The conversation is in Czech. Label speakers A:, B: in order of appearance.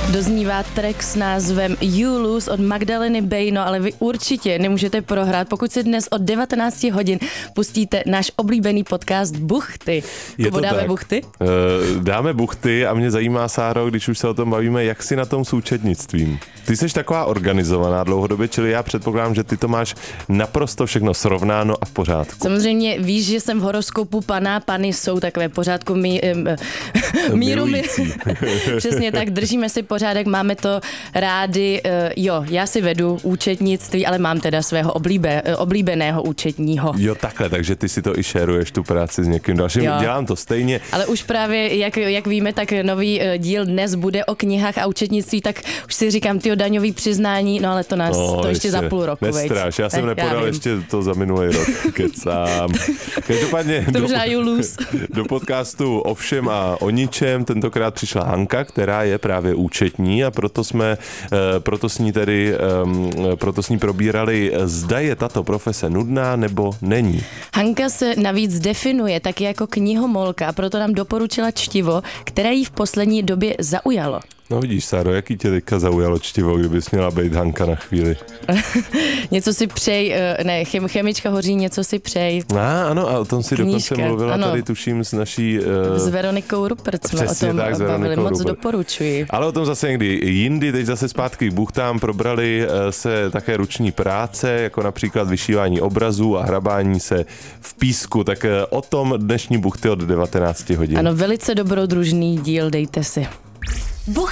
A: Doznívá track s názvem You Lose od Magdaleny Bejno, ale vy určitě nemůžete prohrát, pokud si dnes od 19 hodin pustíte náš oblíbený podcast Buchty. Dáme buchty?
B: Dáme buchty a mě zajímá, Sáro, když už se o tom bavíme, jak jsi na tom s účetnictvím. Ty jsi taková organizovaná dlouhodobě, čili já předpokládám, že ty to máš naprosto všechno srovnáno a v pořádku.
A: Samozřejmě víš, že jsem v horoskopu pana, pany jsou takové pořádku míru. Přesně tak, držíme si pořádek, máme to rádi. Jo, já si vedu účetnictví, ale mám teda svého oblíbeného účetního.
B: Jo, takhle, takže ty si to i šeruješ, tu práci s někým dalším. Jo. Dělám to stejně.
A: Ale už právě, jak víme, tak nový díl dnes bude o knihách a účetnictví, tak už si říkám, daňový přiznání, no ale to ještě za půl roku.
B: Nestráš, já jsem nepodal ještě to za minulý rok, kecám. Každopádně do podcastu O všem a o ničem tentokrát přišla Hanka, která je právě účetní a proto s ní probírali, zda je tato profese nudná nebo není.
A: Hanka se navíc definuje taky jako knihomolka a proto nám doporučila čtivo, které jí v poslední době zaujalo.
B: No vidíš, Sáro, jaký tě teďka zaujalo čtivo, kdybys měla být Hanka na chvíli?
A: Něco si přej, chemička hoří, něco si přej.
B: Ano, a o tom si dokonce mluvila tady, tuším, s naší...
A: S Veronikou Rupert jsme o tom bavili, moc doporučuji.
B: Ale o tom zase někdy jindy, teď zase zpátky k buchtám, probrali se také ruční práce, jako například vyšívání obrazů a hrabání se v písku, tak o tom dnešní buchty od 19 hodin.
A: Ano, velice dobrodružný díl, dejte si.